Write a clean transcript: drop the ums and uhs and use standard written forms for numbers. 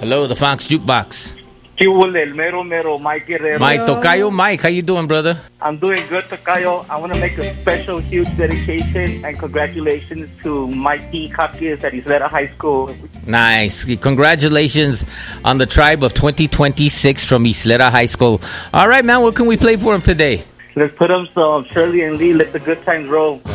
Hello, the Fox Jukebox. El mero mero, Mike Guerrero. Mike Tocayo. Mike, how you doing, brother? I'm doing good, Tocayo. I want to make a special, huge dedication and congratulations to Mike P. Hopkins at Isleta High School. Nice. Congratulations on the tribe of 2026 from Isleta High School. All right, man, what can we play for him today? Let's put him some Shirley and Lee, Let the Good Times Roll.